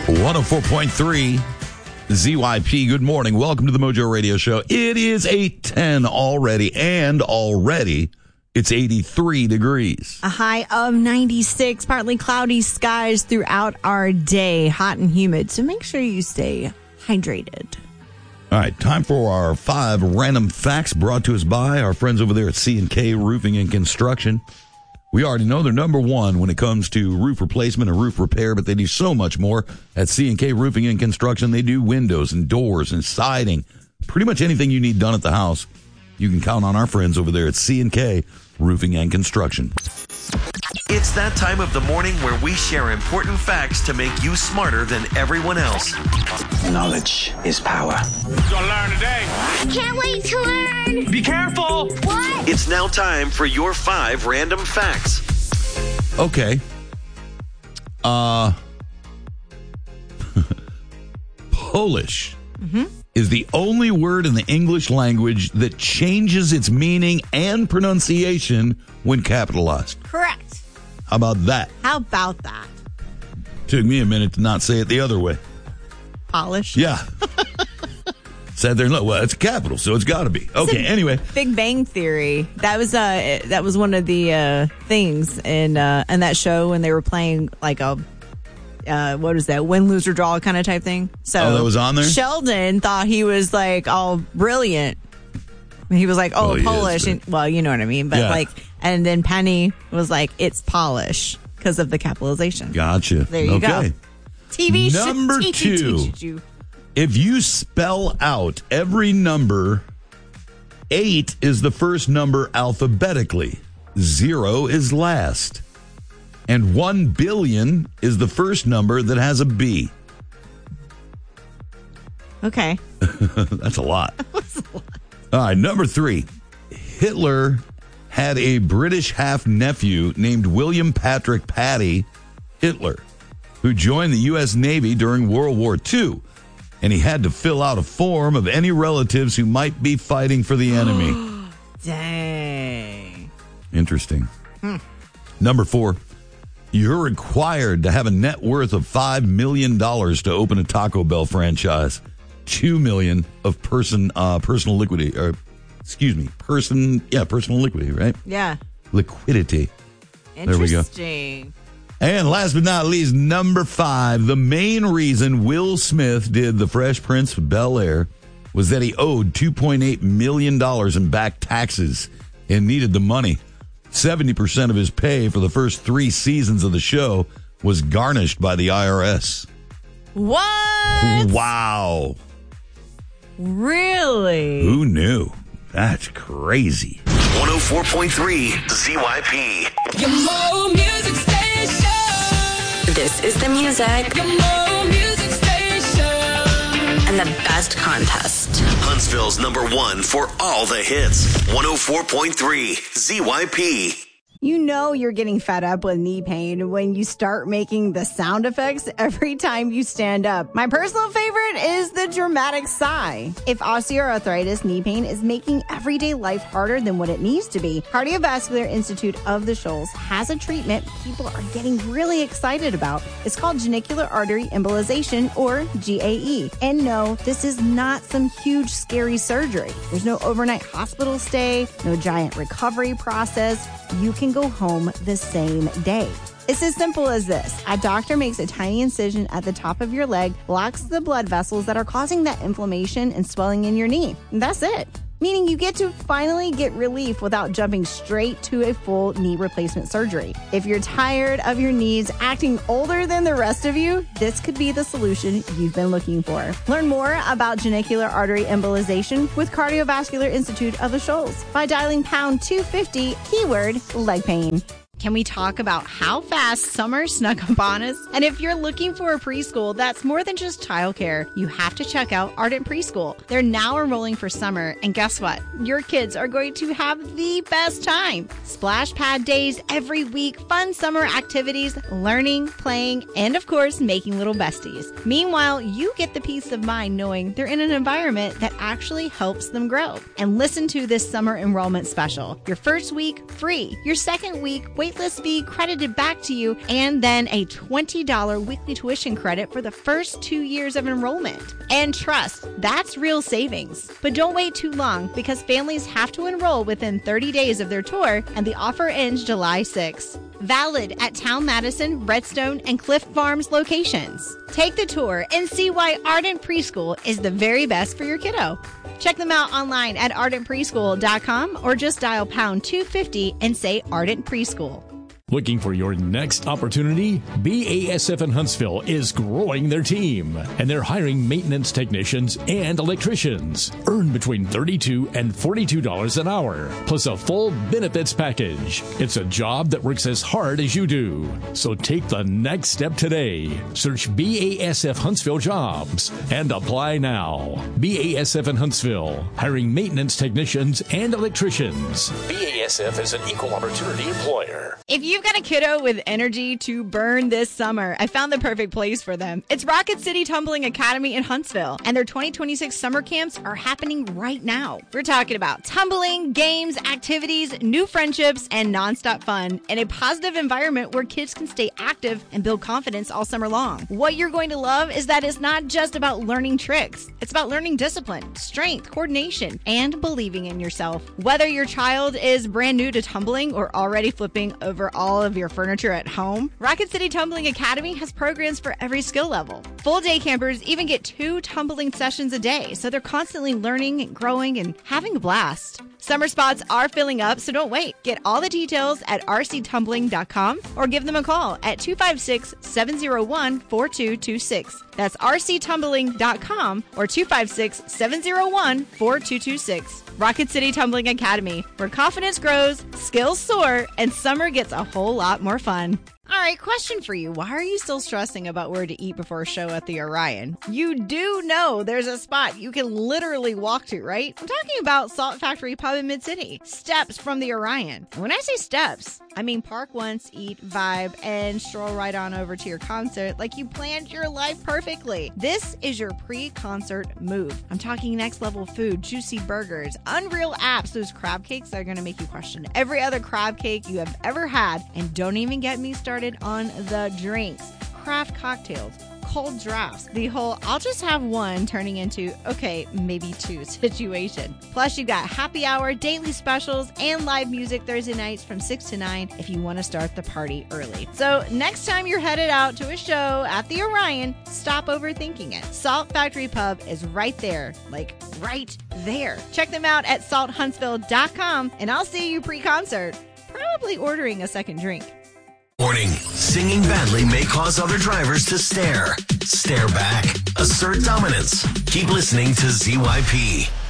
104.3 ZYP. Good morning. Welcome to the Mojo Radio Show. It is 8:10 already, and already it's 83 degrees. A high of 96, partly cloudy skies throughout our day, hot and humid. So make sure you stay hydrated. All right, time for our 5 random facts brought to us by our friends over there at C&K Roofing and Construction. We already know they're number one when it comes to roof replacement and roof repair, but they do so much more at C&K Roofing and Construction. They do windows and doors and siding, pretty much anything you need done at the house. You can count on our friends over there at C&K Roofing and Construction. It's that time of the morning where we share important facts to make you smarter than everyone else. Knowledge is power. You're gonna learn today. Can't wait to learn. Be careful. What? It's now time for your 5 random facts. Okay. Polish is the only word in the English language that changes its meaning and pronunciation when capitalized. Correct. How about that? How about that? Took me a minute to not say it the other way. Polish? Yeah. Sat there and looked, well, it's a capital, so it's got to be. Okay, anyway. Big Bang Theory. That was one of the things in that show when they were playing like a what is that? Win, lose, or draw kind of type thing. So that was on there? Sheldon thought he was like all brilliant. He was like, Polish. And, well, you know what I mean. But yeah. And then Penny was like, it's Polish because of the capitalization. Gotcha. There you go. TV Number 2. If you spell out every number, 8 is the first number alphabetically. 0 is last. And 1 billion is the first number that has a B. Okay. That's a lot. All right, number 3. Hitler had a British half-nephew named William Patrick Paddy Hitler, who joined the U.S. Navy during World War II. And he had to fill out a form of any relatives who might be fighting for the enemy. Dang. Interesting. Number 4. You're required to have a net worth of $5 million to open a Taco Bell franchise. $2 million of personal liquidity, personal liquidity, right? Yeah. Liquidity. There we go. Interesting. And last but not least, number 5, the main reason Will Smith did The Fresh Prince of Bel-Air was that he owed $2.8 million in back taxes and needed the money. 70% of his pay for the first 3 seasons of the show was garnished by the IRS. What? Wow. Really? Who knew? That's crazy. 104.3 ZYP. Your Mo Music Station. This is the music. Your Mo Music Station. And the best contest. Huntsville's number 1 for all the hits. 104.3 ZYP. You know you're getting fed up with knee pain when you start making the sound effects every time you stand up. My personal favorite is the dramatic sigh. If osteoarthritis knee pain is making everyday life harder than what it needs to be, Cardiovascular Institute of the Shoals has a treatment people are getting really excited about. It's called genicular artery embolization, or GAE. And no, this is not some huge scary surgery. There's no overnight hospital stay, no giant recovery process. You can go home the same day. It's as simple as this. A doctor makes a tiny incision at the top of your leg, blocks the blood vessels that are causing that inflammation and swelling in your knee. And that's it. Meaning you get to finally get relief without jumping straight to a full knee replacement surgery. If you're tired of your knees acting older than the rest of you, this could be the solution you've been looking for. Learn more about genicular artery embolization with Cardiovascular Institute of the Shoals by dialing pound 250, keyword leg pain. Can we talk about how fast summer snuck up on us? And if you're looking for a preschool that's more than just childcare, you have to check out Ardent Preschool. They're now enrolling for summer, and guess what? Your kids are going to have the best time. Splash pad days every week, fun summer activities, learning, playing, and of course, making little besties. Meanwhile, you get the peace of mind knowing they're in an environment that actually helps them grow. And listen to this summer enrollment special. Your first week, free. Your second week, wait waitlist fee credited back to you, and then a $20 weekly tuition credit for the first 2 years of enrollment. And trust, that's real savings. But don't wait too long because families have to enroll within 30 days of their tour, and the offer ends July 6th. Valid at Town Madison, Redstone, and Cliff Farms locations. Take the tour and see why Ardent Preschool is the very best for your kiddo. Check them out online at ardentpreschool.com or just dial pound 250 and say Ardent Preschool. Looking for your next opportunity? BASF in Huntsville is growing their team, and they're hiring maintenance technicians and electricians. Earn between $32 and $42 an hour, plus a full benefits package. It's a job that works as hard as you do. So take the next step today. Search BASF Huntsville Jobs and apply now. BASF in Huntsville, hiring maintenance technicians and electricians. BASF is an equal opportunity employer. If you've got a kiddo with energy to burn this summer, I found the perfect place for them. It's Rocket City Tumbling Academy in Huntsville, and their 2026 summer camps are happening right now. We're talking about tumbling, games, activities, new friendships, and nonstop fun in a positive environment where kids can stay active and build confidence all summer long. What you're going to love is that it's not just about learning tricks. It's about learning discipline, strength, coordination, and believing in yourself. Whether your child is brand new to tumbling or already flipping over all of your furniture at home, Rocket City Tumbling Academy has programs for every skill level. Full day campers even get 2 tumbling sessions a day, so they're constantly learning and growing and having a blast. Summer spots are filling up, so don't wait. Get all the details at rctumbling.com or give them a call at 256-701-4226. That's rctumbling.com or 256-701-4226. Rocket City Tumbling Academy, where confidence grows, skills soar, and summer gets a whole lot more fun. All right, question for you. Why are you still stressing about where to eat before a show at the Orion? You do know there's a spot you can literally walk to, right? I'm talking about Salt Factory Pub in Mid-City. Steps from the Orion. And when I say steps, I mean park once, eat, vibe, and stroll right on over to your concert like you planned your life perfectly. This is your pre-concert move. I'm talking next level food, juicy burgers, unreal apps, those crab cakes that are going to make you question every other crab cake you have ever had, and don't even get me started on the drinks, craft cocktails, cold drafts, the whole I'll just have one turning into okay, maybe 2 situation. Plus, you got happy hour, daily specials, and live music Thursday nights from 6 to 9 if you want to start the party early. So next time you're headed out to a show at the Orion, stop overthinking it. Salt Factory Pub is right there, like right there. Check them out at salthuntsville.com, and I'll see you pre-concert, probably ordering a second drink. Warning, singing badly may cause other drivers to stare. Stare back. Assert dominance. Keep listening to ZYP.